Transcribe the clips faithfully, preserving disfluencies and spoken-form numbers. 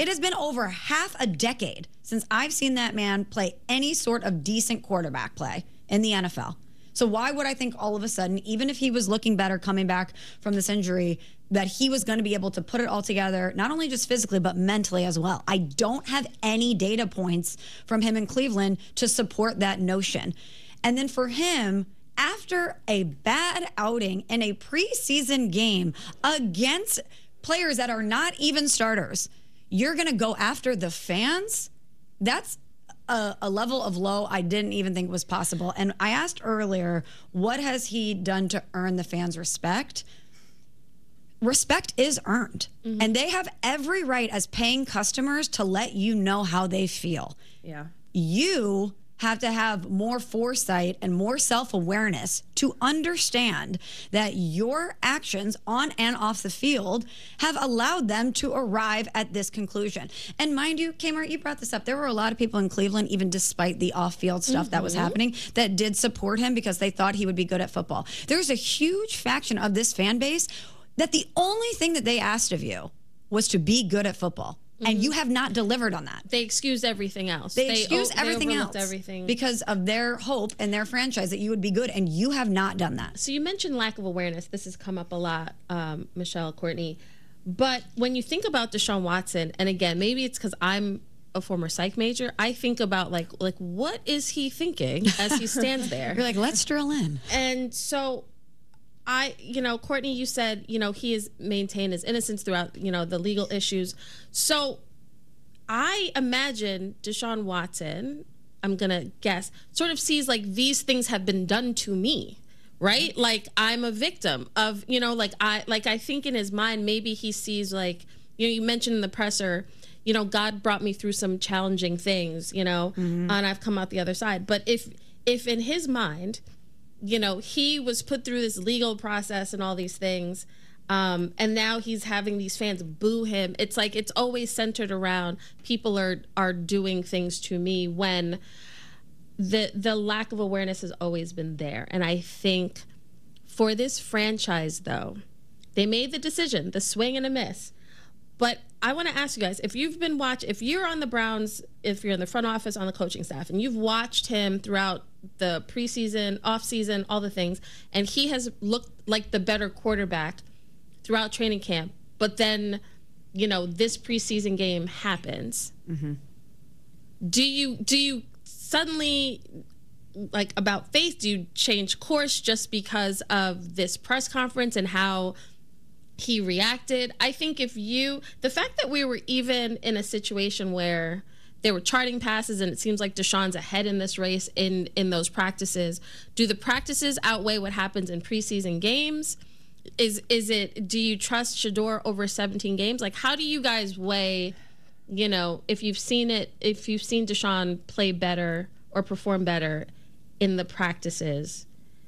It has been over half a decade since I've seen that man play any sort of decent quarterback play in the N F L. So why would I think all of a sudden, even if he was looking better coming back from this injury, that he was going to be able to put it all together, not only just physically, but mentally as well? I don't have any data points from him in Cleveland to support that notion. And then for him, after a bad outing in a preseason game against players that are not even starters, you're going to go after the fans? That's A, a level of low I didn't even think was possible. And I asked earlier, what has he done to earn the fans' respect? Respect is earned. Mm-hmm. And they have every right as paying customers to let you know how they feel. Yeah. You have to have more foresight and more self-awareness to understand that your actions on and off the field have allowed them to arrive at this conclusion. And mind you, Kmart, you brought this up. There were a lot of people in Cleveland, even despite the off-field stuff mm-hmm. that was happening, that did support him because they thought he would be good at football. There's a huge faction of this fan base that the only thing that they asked of you was to be good at football. And mm-hmm. you have not delivered on that. They excused everything else. They, they excused o- everything they else everything. because of their hope and their franchise that you would be good, and you have not done that. So you mentioned lack of awareness. This has come up a lot, um, Michelle, Courtney. But when you think about Deshaun Watson, and again, maybe it's because I'm a former psych major, I think about like, like what is he thinking as he stands there? You're like, let's drill in. And so I, you know, Courtney, you said, you know, he has maintained his innocence throughout, you know, the legal issues. So I imagine Deshaun Watson, I'm going to guess, sort of sees like these things have been done to me, right? Like I'm a victim of, you know, like I, like I think in his mind, maybe he sees like, you know, you mentioned in the presser, you know, God brought me through some challenging things, you know, mm-hmm. and I've come out the other side. But if, if in his mind, you know, he was put through this legal process and all these things, um, and now he's having these fans boo him. It's like it's always centered around people are are doing things to me, when the the lack of awareness has always been there. And I think for this franchise, though, they made the decision, the swing and a miss. But I want to ask you guys, if you've been watch, if you're on the Browns, if you're in the front office, on the coaching staff, and you've watched him throughout the preseason, offseason, all the things, and he has looked like the better quarterback throughout training camp, but then, you know, this preseason game happens. Mm-hmm. Do you do you suddenly, like about faith, do you change course just because of this press conference and how he reacted? I think if you, the fact that we were even in a situation where they were charting passes and it seems like Deshaun's ahead in this race in, in those practices, do the practices outweigh what happens in preseason games? Is is it, do you trust Shedeur over seventeen games? Like, how do you guys weigh, you know, if you've seen it, if you've seen Deshaun play better or perform better in the practices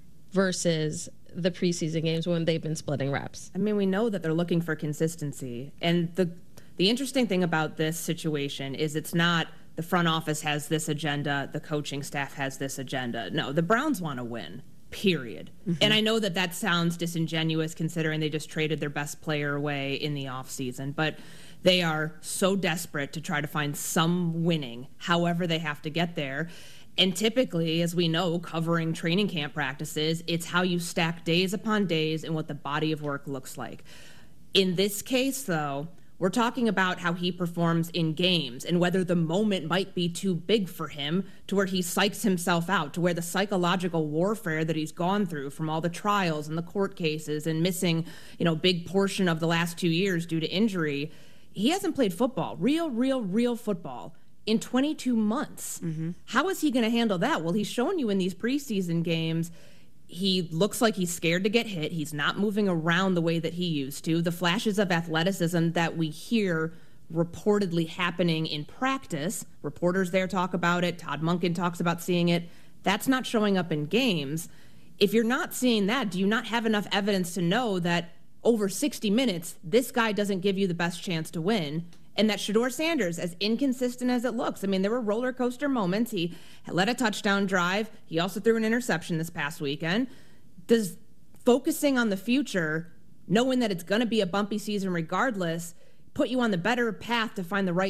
versus the preseason games when they've been splitting reps? I mean, we know that they're looking for consistency. And the the interesting thing about this situation is it's not the front office has this agenda, the coaching staff has this agenda. No, the Browns want to win, period. Mm-hmm. And I know that that sounds disingenuous considering they just traded their best player away in the offseason, but they are so desperate to try to find some winning, however they have to get there. And typically, as we know, covering training camp practices, it's how you stack days upon days and what the body of work looks like. In this case, though, we're talking about how he performs in games and whether the moment might be too big for him to where he psychs himself out, to where the psychological warfare that he's gone through from all the trials and the court cases and missing, you know, big portion of the last two years due to injury. He hasn't played football, real, real, real football, in twenty-two months. Mm-hmm. How is he going to handle that? Well, he's shown you in these preseason games, he looks like he's scared to get hit. He's not moving around the way that he used to. The flashes of athleticism that we hear reportedly happening in practice, reporters there talk about it, Todd Monken talks about seeing it, that's not showing up in games. If you're not seeing that, do you not have enough evidence to know that over sixty minutes, this guy doesn't give you the best chance to win? And that Shedeur Sanders, as inconsistent as it looks, I mean, there were roller coaster moments. He led a touchdown drive. He also threw an interception this past weekend. Does focusing on the future, knowing that it's going to be a bumpy season regardless, put you on the better path to find the right